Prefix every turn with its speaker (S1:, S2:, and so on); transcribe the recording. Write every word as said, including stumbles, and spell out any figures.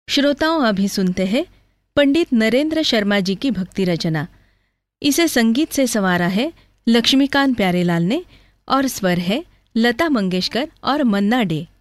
S1: श्रोताओं, अभी सुनते हैं पंडित नरेंद्र शर्मा जी की भक्ति रचना। इसे संगीत से संवारा है लक्ष्मीकांत प्यारेलाल ने और स्वर है लता मंगेशकर और मन्ना डे।